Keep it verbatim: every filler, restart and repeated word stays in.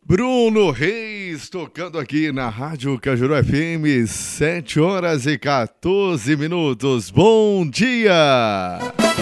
Bruno Reis tocando aqui na Rádio Cajuru F M, sete horas e quatorze minutos. Bom dia!